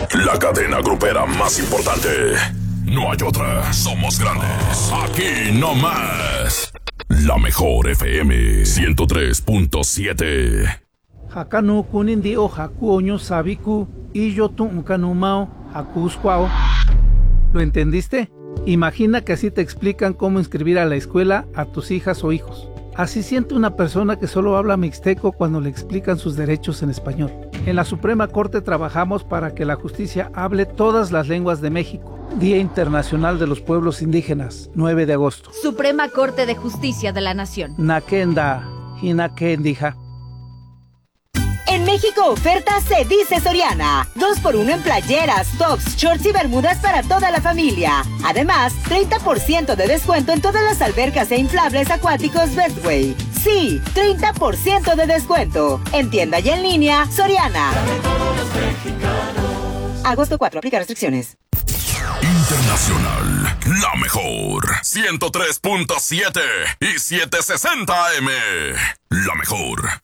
La cadena grupera más importante. No hay otra. Somos grandes. Aquí no más. La mejor FM 103.7. Hakanu kunindi o haku oño sabiku y yo tu unkanumao hakusquao. ¿Lo entendiste? Imagina que así te explican cómo inscribir a la escuela a tus hijas o hijos. Así siente una persona que solo habla mixteco cuando le explican sus derechos en español. En la Suprema Corte trabajamos para que la justicia hable todas las lenguas de México. Día Internacional de los Pueblos Indígenas, 9 de agosto. Suprema Corte de Justicia de la Nación. Nakenda, hinakendija. En México, oferta se dice Soriana. 2x1 en playeras, tops, shorts y bermudas para toda la familia. Además, 30% de descuento en todas las albercas e inflables acuáticos Bestway. Sí, 30% de descuento. En tienda y en línea, Soriana. Agosto 4, aplica restricciones. Internacional, la mejor. 103.7 y 760 AM. La mejor.